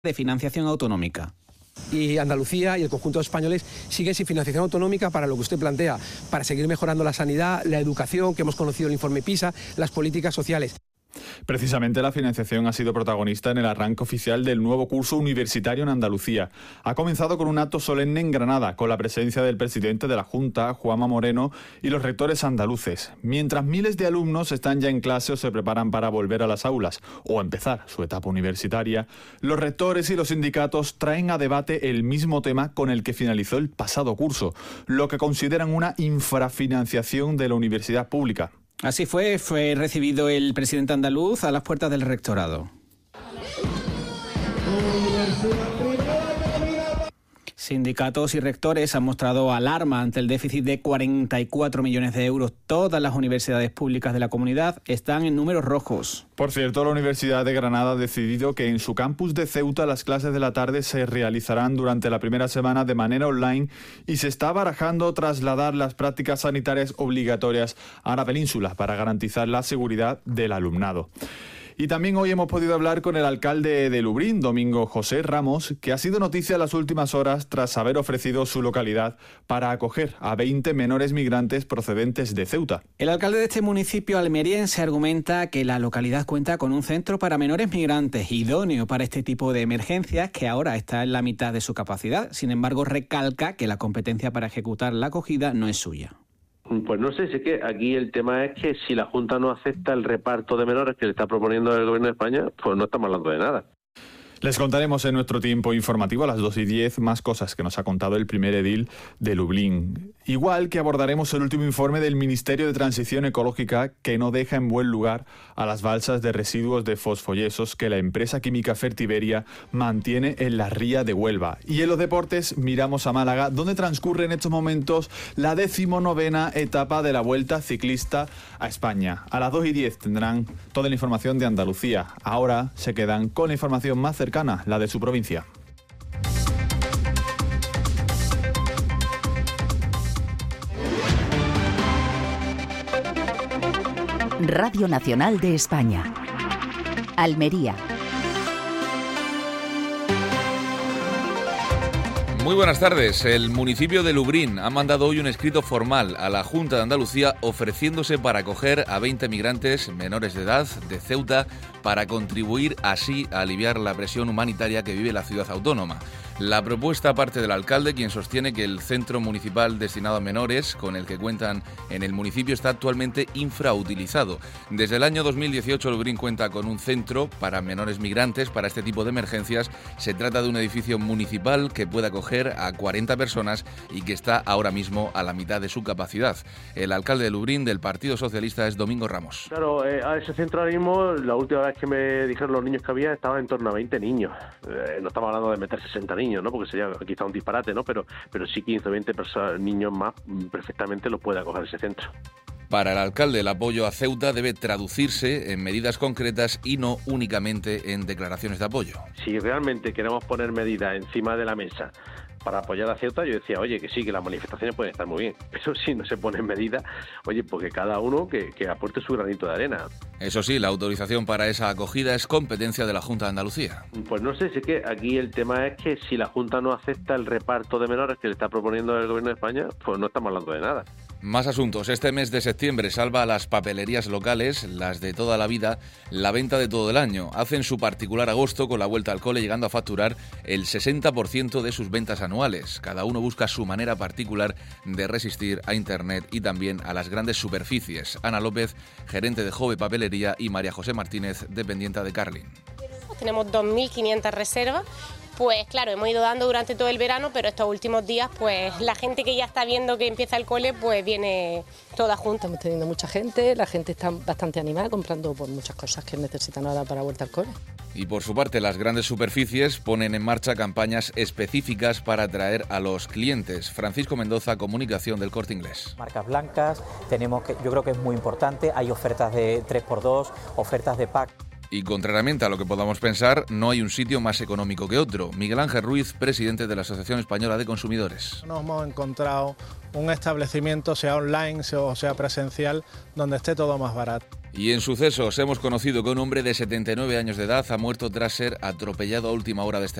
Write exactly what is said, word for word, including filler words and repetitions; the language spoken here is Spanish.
de financiación autonómica. Y Andalucía y el conjunto de españoles siguen sin financiación autonómica para lo que usted plantea, para seguir mejorando la sanidad, la educación, que hemos conocido el informe PISA, las políticas sociales. Precisamente la financiación ha sido protagonista en el arranque oficial del nuevo curso universitario en Andalucía. Ha comenzado con un acto solemne en Granada, con la presencia del presidente de la Junta, Juanma Moreno, y los rectores andaluces. Mientras miles de alumnos están ya en clase o se preparan para volver a las aulas o empezar su etapa universitaria, los rectores y los sindicatos traen a debate el mismo tema con el que finalizó el pasado curso, lo que consideran una infrafinanciación de la universidad pública. Así fue, fue recibido el presidente andaluz a las puertas del rectorado. Sindicatos y rectores han mostrado alarma ante el déficit de cuarenta y cuatro millones de euros. Todas las universidades públicas de la comunidad están en números rojos. Por cierto, la Universidad de Granada ha decidido que en su campus de Ceuta las clases de la tarde se realizarán durante la primera semana de manera online y se está barajando trasladar las prácticas sanitarias obligatorias a la península para garantizar la seguridad del alumnado. Y también hoy hemos podido hablar con el alcalde de Lubrién, Domingo José Ramos, que ha sido noticia en las últimas horas tras haber ofrecido su localidad para acoger a veinte menores migrantes procedentes de Ceuta. El alcalde de este municipio almeriense argumenta que la localidad cuenta con un centro para menores migrantes idóneo para este tipo de emergencias que ahora está en la mitad de su capacidad. Sin embargo, recalca que la competencia para ejecutar la acogida no es suya. Pues no sé, sé que aquí el tema es que si la Junta no acepta el reparto de menores que le está proponiendo el Gobierno de España, pues no estamos hablando de nada. Les contaremos en nuestro tiempo informativo a las dos y diez más cosas que nos ha contado el primer edil de Lublin. Igual que abordaremos el último informe del Ministerio de Transición Ecológica que no deja en buen lugar a las balsas de residuos de fosfoyesos que la empresa química Fertiberia mantiene en la ría de Huelva. Y en los deportes miramos a Málaga, donde transcurre en estos momentos la decimonovena etapa de la Vuelta Ciclista a España. A las dos y diez tendrán toda la información de Andalucía. Ahora se quedan con la información más cercana, la de su provincia. Radio Nacional de España. Almería. Muy buenas tardes. El municipio de Lubrién ha mandado hoy un escrito formal a la Junta de Andalucía ofreciéndose para acoger a veinte migrantes menores de edad de Ceuta para contribuir así a aliviar la presión humanitaria que vive la ciudad autónoma. La propuesta parte del alcalde, quien sostiene que el centro municipal destinado a menores, con el que cuentan en el municipio, está actualmente infrautilizado. Desde el año dos mil dieciocho, Lubrién cuenta con un centro para menores migrantes para este tipo de emergencias. Se trata de un edificio municipal que puede acoger a cuarenta personas y que está ahora mismo a la mitad de su capacidad. El alcalde de Lubrién del Partido Socialista es Domingo Ramos. Claro, eh, a ese centro ahora mismo, la última vez que me dijeron los niños que había, estaba en torno a veinte niños. Eh, no estamos hablando de meter sesenta niños, ¿no? Porque sería quizá un disparate, ¿no? Pero, pero sí quince o veinte personas, niños más perfectamente los puede acoger ese centro. Para el alcalde, el apoyo a Ceuta debe traducirse en medidas concretas y no únicamente en declaraciones de apoyo. Si realmente queremos poner medidas encima de la mesa para apoyar a Ceuta, yo decía, oye, que sí, que las manifestaciones pueden estar muy bien, pero si no se ponen medidas, oye, porque cada uno que, que aporte su granito de arena. Eso sí, la autorización para esa acogida es competencia de la Junta de Andalucía. Pues no sé, sé que aquí el tema es que si la Junta no acepta el reparto de menores que le está proponiendo el Gobierno de España, pues no estamos hablando de nada. Más asuntos. Este mes de septiembre salva a las papelerías locales, las de toda la vida, la venta de todo el año. Hacen su particular agosto con la vuelta al cole, llegando a facturar el sesenta por ciento de sus ventas anuales. Cada uno busca su manera particular de resistir a Internet y también a las grandes superficies. Ana López, gerente de Jove Papelería, y María José Martínez, dependiente de Carlin. Tenemos dos mil quinientas reservas. Pues claro, hemos ido dando durante todo el verano, pero estos últimos días, pues la gente que ya está viendo que empieza el cole, pues viene toda junta. Estamos teniendo mucha gente, la gente está bastante animada comprando por muchas cosas que necesitan ahora para vuelta al cole. Y por su parte, las grandes superficies ponen en marcha campañas específicas para atraer a los clientes. Francisco Mendoza, Comunicación del Corte Inglés. Marcas blancas, tenemos que, yo creo que es muy importante, hay ofertas de tres por dos, ofertas de pack. Y contrariamente a lo que podamos pensar, no hay un sitio más económico que otro. Miguel Ángel Ruiz, presidente de la Asociación Española de Consumidores. No hemos encontrado un establecimiento, sea online o sea presencial, donde esté todo más barato. Y en sucesos hemos conocido que un hombre de setenta y nueve años de edad ha muerto tras ser atropellado a última hora de este